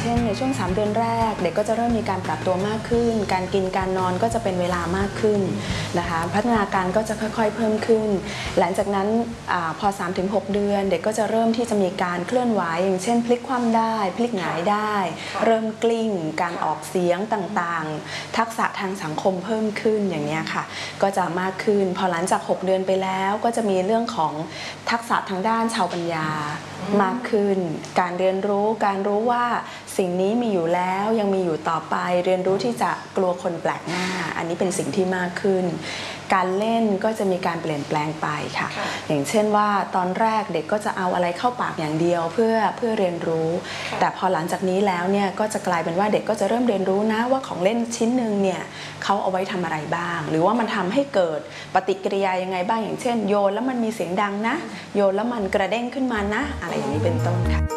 ช่นในช่วง3เดือนแรกเด็กก็จะเริ่มมีการปรับตัวมากขึ้นการกินการนอนก็จะเป็นเวลามากขึ้นนะคะพัฒนาการก็จะค่อยๆเพิ่มขึ้นหลังจากนั้นพอ 3-6 เดือนเด็กก็จะเริ่มที่จะมีการเคลื่อนไหวอย่างเช่นพลิกคว่ำได้พลิกหงายได้เริ่มกลิ้งการออกเสียงต่างๆทักษะทางสังคมเพิ่มขึ้นอย่างนี้ค่ะก็จะมากขึ้นพอหลังจาก6เดือนไปแล้วก็จะมีเรื่องของทักษะทางด้านชาวปัญญามากขึ้นการเรียนรู้การรู้ว่าสิ่งนี้มีอยู่แล้วยังมีอยู่ต่อไปเรียนรู้ที่จะกลัวคนแปลกหน้าอันนี้เป็นสิ่งที่มากขึ้นการเล่นก็จะมีการเปลี่ยนแปลงไปค่ะอย่างเช่นว่าตอนแรกเด็กก็จะเอาอะไรเข้าปากอย่างเดียวเพื่อเรียนรู้แต่พอหลังจากนี้แล้วเนี่ยก็จะกลายเป็นว่าเด็กก็จะเริ่มเรียนรู้นะว่าของเล่นชิ้นหนึ่งเนี่ยเขาเอาไว้ทำอะไรบ้างหรือว่ามันทำให้เกิดปฏิกิริยายังไงบ้างอย่างเช่นโยนแล้วมันมีเสียงดังนะโยนแล้วมันกระเด้งขึ้นมานะอะไรอย่างนี้เป็นต้นค่ะ